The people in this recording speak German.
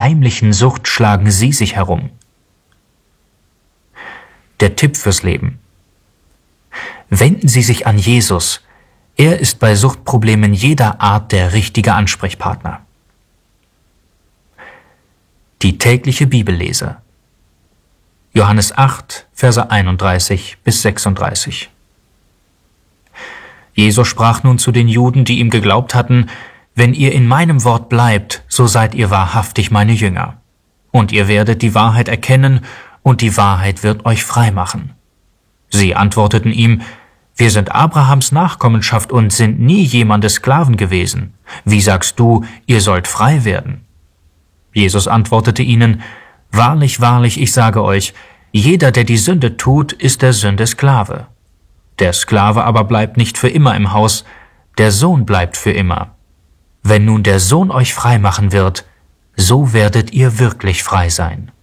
heimlichen Sucht schlagen Sie sich herum. Der Tipp fürs Leben: Wenden Sie sich an Jesus. Er ist bei Suchtproblemen jeder Art der richtige Ansprechpartner. Die tägliche Bibellese. Johannes 8, Verse 31 bis 36. Jesus sprach nun zu den Juden, die ihm geglaubt hatten: Wenn ihr in meinem Wort bleibt, so seid ihr wahrhaftig meine Jünger. Und ihr werdet die Wahrheit erkennen, und die Wahrheit wird euch frei machen. Sie antworteten ihm: Wir sind Abrahams Nachkommenschaft und sind nie jemandes Sklaven gewesen. Wie sagst du, ihr sollt frei werden? Jesus antwortete ihnen: Wahrlich, wahrlich, ich sage euch, jeder, der die Sünde tut, ist der Sünde Sklave. Der Sklave aber bleibt nicht für immer im Haus, der Sohn bleibt für immer. Wenn nun der Sohn euch frei machen wird, so werdet ihr wirklich frei sein.